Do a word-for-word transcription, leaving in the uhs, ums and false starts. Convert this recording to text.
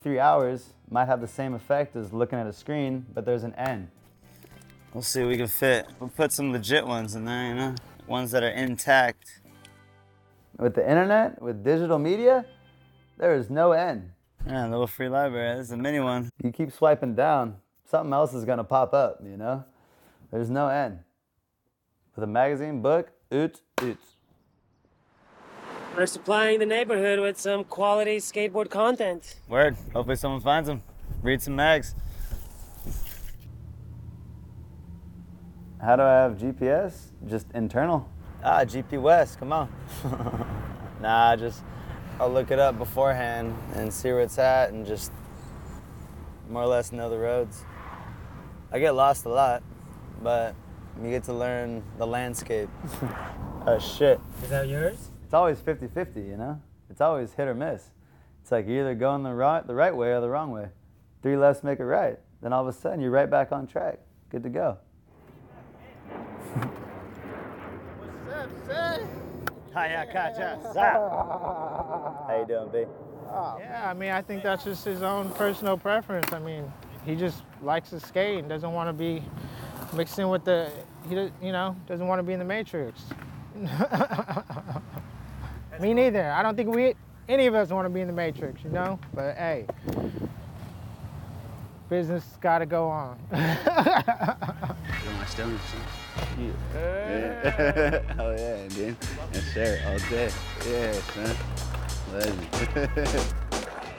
Three hours might have the same effect as looking at a screen, but there's an N. We'll see what we can fit. We'll put some legit ones in there, you know? Ones that are intact. With the internet, with digital media, there is no N. Yeah, a little free library. This is a mini one. You keep swiping down, something else is gonna pop up, you know? There's no N. With a magazine, book, oot, oot. We're supplying the neighborhood with some quality skateboard content. Word. Hopefully someone finds them. Read some mags. How do I have G P S? Just internal? Ah, G P West, come on. Nah, just, I'll look it up beforehand and see where it's at and just more or less know the roads. I get lost a lot, but you get to learn the landscape. Oh shit. Is that yours? It's always fifty fifty, you know? It's always hit or miss. It's like you're either going the right, the right way or the wrong way. Three lefts make it right. Then all of a sudden you're right back on track. Good to go. What's up, son? How you doing, B? Yeah, I mean, I think that's just his own personal preference. I mean, he just likes to skate and doesn't want to be mixed in with the, he, does- you know, doesn't want to be in the Matrix. Me neither. I don't think we, any of us want to be in the Matrix, you know? But hey, business got to go on. My stomach, son. Yeah. Oh yeah, dude. Yes, sir. All day. Yeah, son. Legend.